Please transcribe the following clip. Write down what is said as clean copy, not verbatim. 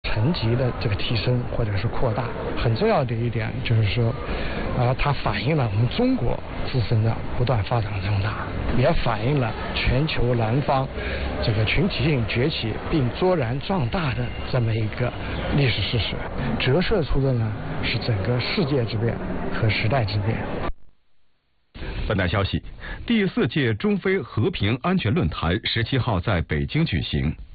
层级的这个提升或者是扩大，很重要的一点就是说，它反映了我们中国自身的不断发展壮大，也反映了全球南方这个群体性崛起并卓然壮大的这么一个历史事实，折射出的呢是整个世界之变和时代之变。 本台消息，第4届中非和平安全论坛17号在北京举行。